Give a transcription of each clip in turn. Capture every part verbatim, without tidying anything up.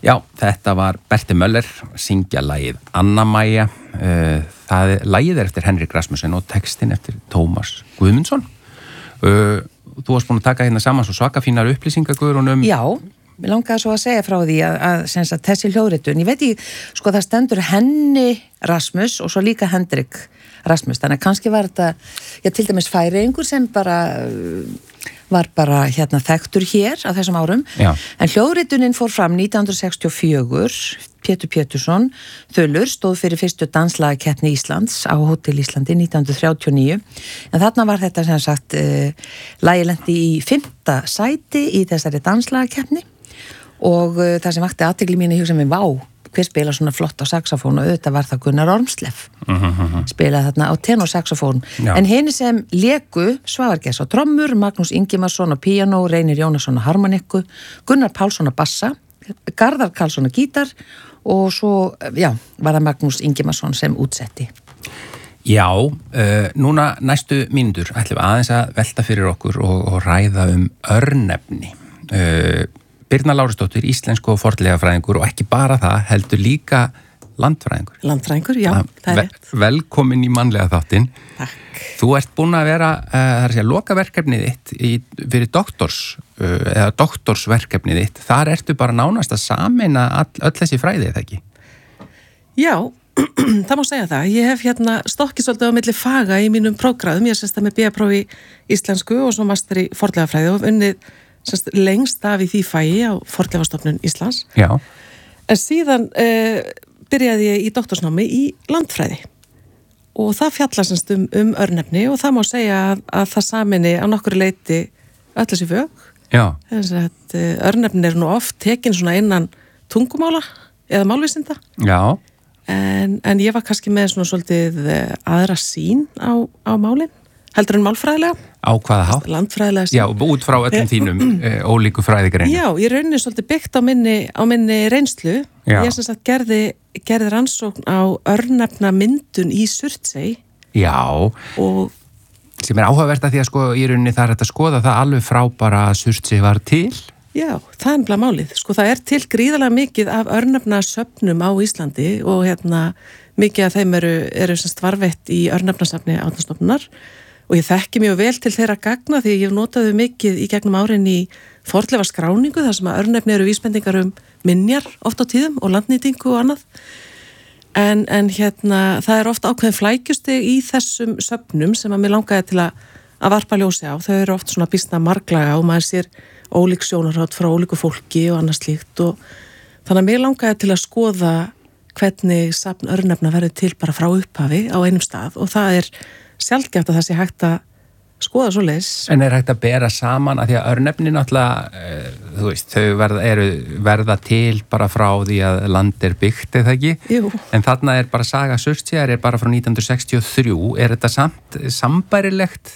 Já, þetta var Berti Möller, syngja lagið Anna Maja. Það er, lagið er eftir Henrik Rasmussen og textin eftir Tómas Guðmundsson. Þú varst búin að taka hérna saman svo svaka fínar upplýsingar, Guðrún, um... Já, mér langaði svo að segja frá því að, að, að, að þessi hljóðritun, ég veit ekki, sko það stendur Henni Rasmus og svo líka Hendrik Rasmus, þannig að kannski var þetta, já, til dæmis Færeyingur sem bara... var bara hérna þekktur hér á þessum árum. Já. En hljóðritunin fór fram nítján hundruð sextíu og fjögur. Pétur Pétursson, Þulur, stóð fyrir fyrstu danslagakeppni Íslands á Hótel Íslandi nítján hundruð þrjátíu og níu. En þarna var þetta sem sagt uh, lagið lenti í fimmta sæti í þessari danslagakeppni og uh, það sem vakti athygli mín í hugsa mig, vá, hver spila svona flott á saxofón og auðvitað var það Gunnar Ormsleff uh-huh. spilaði þarna á tenorsaxofón en hini sem léku Svavar Gess á trommur, Magnús Ingimarsson á píanó, Reynir Jónasson á harmonikku, Gunnar Pálsson á bassa, Garðar Karlsson á gítar og svo, já, var það Magnús Ingimarsson sem útsetti. Já, uh, núna næstu mínútur ætlum við aðeins að velta fyrir okkur og, og ræða um örnefni. Uh, Birna Lárusdóttir, íslensku og fornleifafræðingur og ekki bara það, heldur líka landfræðingur. Landfræðingur, já, það er rétt. Velkomin í mannlega þáttinn. Takk. Þú ert búin að vera, uh, það er að segja, lokaverkefnið þitt í, fyrir doktors, uh, eða doktorsverkefnið þitt. Þar ertu bara nánast að sameina all, öll þessi fræði, eða ekki? Já, það má segja það. Ég hef hérna stokkið svolítið á milli faga í mínum prógráðum. Ég sérst það með B A-próf í íslensku og svo master í fornleifafræði og unnið semst lengst af í því fæi á Fornleifastofnun Íslands. Já. En síðan uh, byrjaði ég í doktorsnámi í landfræði og það fjallar semst um, um örnefni og það má segja að, að það saminni á nokkru leiti öll þessi fög. Já. Þess að uh, örnefni er nú oft tekin svona innan tungumála eða málvísinda. Já. En, en ég var kannski með svona svolítið uh, aðra sýn á, á málin. Heldur en málfræðilega? Á hvaða hátt? Landfræðilega. Já, út frá öllum þínum e, ólíku fræðigreinu. Já, ég rauninni svolítið byggt á minni, á minni reynslu. Já. Ég sem sagt gerði, gerði rannsókn á örnefna myndun í Surtsey. Já, og sem er áhugavert að því að sko í rauninni það er hægt að skoða það alveg frá bara að Surtsey var til. Já, það er nefnilega málið. Sko það er til gríðarlega mikið af örnefna söfnum á Íslandi og hérna mikið af þeim eru, eru sem sagt varveitt í örnefnasafni Árnastofnunar. Og ég þekki mjög vel til þeirra gagna því ég notaði mikið í gegnum árin í fornleifaskráningu þar sem að örnefni eru vísbendingar um minjar oft á tíðum og landnýtingu og annað. En, en hérna það er oft ákveðin flækjustig í þessum söfnum sem að mér langaði til að, að varpa ljósi á. Þau eru oft svona býsna marglaga og maður sér ólík sjónarhótt frá ólíku fólki og annað slíkt og þannig að mér langaði til að skoða hvernig safn örnefna verður til bara frá upphafi á einum stað og það er sjaldgæft að það sé hægt að skoða svo leis. En er hægt að bera saman að því að örnefni náttúrulega, e, þú veist, þau verða, eru, verða til bara frá því að land er byggt, eða ekki? Jú. En þarna er bara saga Surtseyjar er bara frá nítján hundruð sextíu og þrjú. Er þetta samt sambærilegt?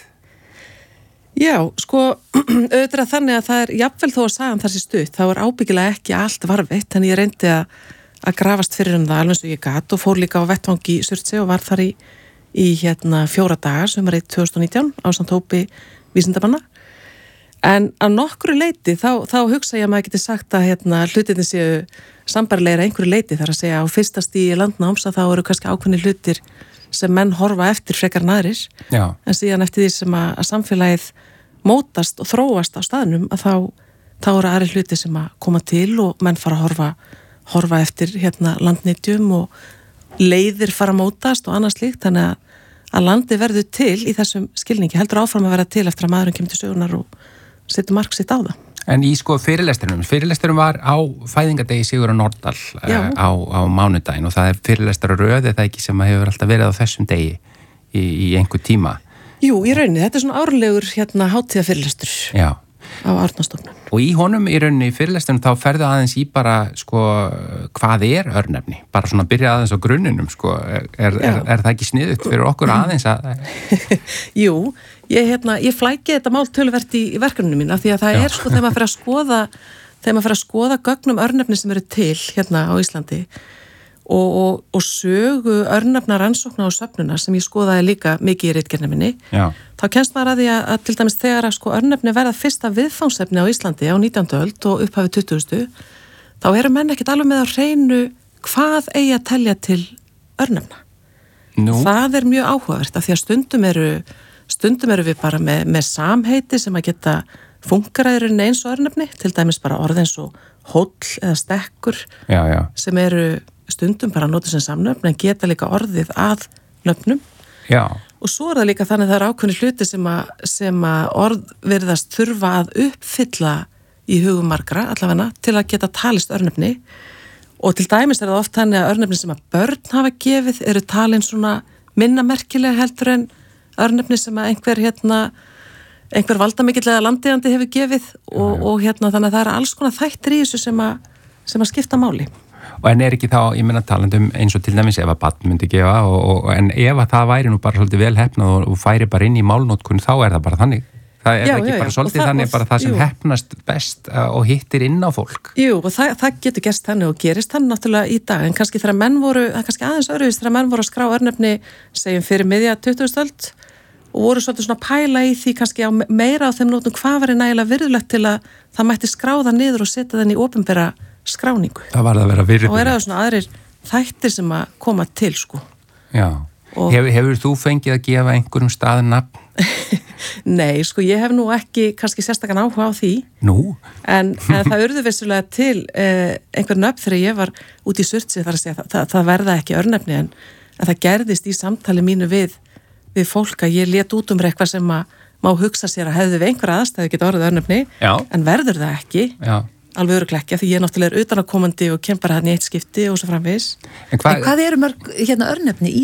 Já, sko, auðvitað þannig að það er, jafnvel þó að sagan þar sé stutt, þá er ábyggilega ekki allt varveitt, en ég reyndi að, að grafast fyrir um það alveg eins og ég gat og fór líka á vettvangi í Surtsey og var þar í í hérna fjóra dagar sem var í tvö þúsund og nítján ásamt hópi vísindamanna en að nokkru leiti þá, þá hugsa ég að maður geti sagt að hérna hlutinni séu sambærilegir að einhverju leiti þar að segja á fyrsta stíi landnáms að þá eru kannski ákveðnir hlutir sem menn horfa eftir frekar næris Já. En síðan eftir því sem að, að samfélagið mótast og þróast á staðnum að þá, þá eru aðri hluti sem að koma til og menn fara að horfa, horfa eftir hérna landnýtjum og leiðir fara að mótast og annað slíkt þannig að, að landi verður til í þessum skilningi heldur áfram að vera til eftir að maðurinn kemur til sögunar og setur mark sitt á það. En í sko fyrirlesturinnum, fyrirlesturinn var á fæðingadegi Sigurðar Nordal uh, á, á mánudaginn og það er fyrirlestararöð eða ekki sem hefur alltaf verið á þessum degi í, í einhver tíma. Jú, í rauninni, þetta er svona árlegur hérna hátíðafyrirlestur. Já. Á Árnastofnun. Og í honum í rauninni í fyrirlestunum þá ferðu aðeins í bara sko hvað er örnefni? Bara svona byrja aðeins á grunninum sko. Er, er, er, er það ekki sniðugt fyrir okkur aðeins að... Jú, ég, hérna, ég flæki þetta mál töluvert í, í verkefninu mín af því að það Já. Er sko þegar maður fer að skoða þegar maður fer að skoða gögnum örnefni sem eru til hérna á Íslandi og, og, og sögu örnefna rannsókna og söfnuna sem ég skoðaði líka mikið í ritgerðinni minni. Já. Þá kemst maður að því að, að til dæmis þegar að sko örnefni verða fyrsta viðfangsefni á Íslandi á nítjándu öld og upphafi tuttugustu þá eru menn ekkert alveg með á hreinu hvað eigi að telja til örnefna. Nú. Það er mjög áhugavert af því að stundum eru, stundum eru við bara með, með samheiti sem að geta funkaraðurinn eins og örnefni, til dæmis bara orð eins og hóll eða stekkur já, já. sem eru stundum bara notuð sem samnöfn en geta líka orðið að nöfnum. Já. Og svo er það líka þannig að það er ákveðni hluti sem að, sem að orð virðast þurfa að uppfylla í hugum margra allavega til að geta talist örnefni. Og til dæmis er það oft þannig að örnefni sem að börn hafa gefið eru talin svona minna merkilega heldur en örnefni sem að einhver, hérna, einhver valdamikillega landiðandi hefur gefið og, og hérna, þannig að það eru alls konar þættir í þessu sem að, sem að skipta máli. Og en er ekki þá, ég meina talandum eins og til dæmis ef að barn myndi gefa og, og, en ef að það væri nú bara svolítið vel hefnað og, og færi bara inn í málnotkun þá er það bara þannig. Það er já, ekki já, bara svolítið þannig það, bara það sem jú. Hefnast best og hittir inn á fólk. Jú, og það, það getur gerst þannig og gerist þannig náttúrulega í dag, en kannski þegar menn voru, það er kannski aðeins öðruvísi þegar menn voru að skrá örnefni, segjum fyrir miðja tuttugustu öld og voru svolítið svona pæla í því kannski á meira á þeim nótum hvað var nægilega virðulegt til að það mætti skráða niður og setja þenni í opinbera skráningu. Það var að vera virðulegt. Og er það svona aðrir þættir sem að koma til, sko. Já. Og hefur, hefur þú fengið að gefa einhverjum stað nafn? Nei, sko, ég hef nú ekki kannski sérstakann áhuga á því. Nú? En, en það urðu vissulega til eh, einhver nöfn þegar ég var út í Surtsey þar að segja, það, það, það verða ekki örnefni en, en það gerðist í samtali mínu við, við fólk að ég lét út um eitthvað sem að má hugsa sér að hefðu við einhverja aðstæðu geta orðið örnefni, Já. En verður það ekki. Já. Alveg örugglega ekki, því ég er náttúrulega utanakomandi og kem bara hann í eitt skipti og svo framvegis. En hvað, en hvað eru mörg hérna örnefni í